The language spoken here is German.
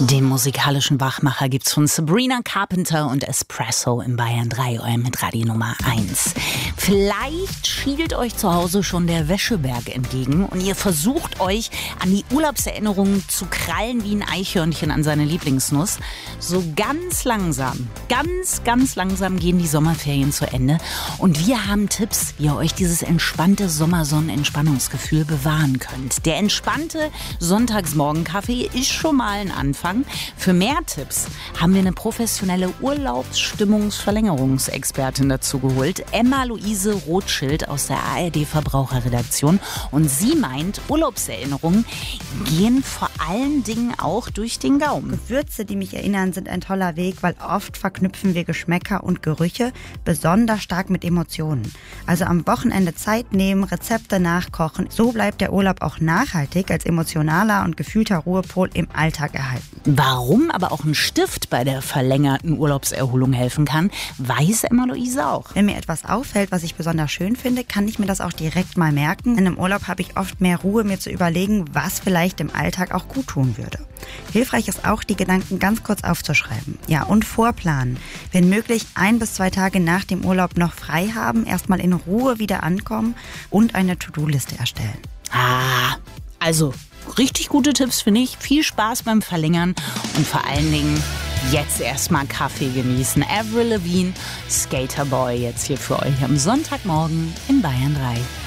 Den musikalischen Wachmacher gibt's von Sabrina Carpenter und Espresso in Bayern 3, eurem Hitradio Nummer 1. Vielleicht schielt euch zu Hause schon der Wäscheberg entgegen und ihr versucht euch an die Urlaubserinnerungen zu krallen wie ein Eichhörnchen an seine Lieblingsnuss. So ganz langsam gehen die Sommerferien zu Ende und wir haben Tipps, wie ihr euch dieses entspannte Sommersonnenentspannungsgefühl bewahren könnt. Der entspannte Sonntagsmorgenkaffee ist schon mal ein Anfang. Für mehr Tipps haben wir eine professionelle Urlaubsstimmungsverlängerungsexpertin dazu geholt, Emma-Luise Rothschild aus der ARD-Verbraucherredaktion. Und sie meint, Urlaubserinnerungen gehen vor allen Dingen auch durch den Gaumen. Gewürze, die mich erinnern, sind ein toller Weg, weil oft verknüpfen wir Geschmäcker und Gerüche besonders stark mit Emotionen. Also am Wochenende Zeit nehmen, Rezepte nachkochen. So bleibt der Urlaub auch nachhaltig als emotionaler und gefühlter Ruhepol im Alltag erhalten. Warum aber auch ein Stift bei der verlängerten Urlaubserholung helfen kann, weiß Emma-Luise auch. Wenn mir etwas auffällt, was ich besonders schön finde, kann ich mir das auch direkt mal merken. In einem Urlaub habe ich oft mehr Ruhe, mir zu überlegen, was vielleicht im Alltag auch gut tun würde. Hilfreich ist auch, die Gedanken ganz kurz aufzuschreiben. Ja, und vorplanen. Wenn möglich 1 bis 2 Tage nach dem Urlaub noch frei haben, erstmal in Ruhe wieder ankommen und eine To-Do-Liste erstellen. Also richtig gute Tipps finde ich. Viel Spaß beim Verlängern und vor allen Dingen jetzt erstmal Kaffee genießen. Avril Lavigne, Skater Boy jetzt hier für euch am Sonntagmorgen in Bayern 3.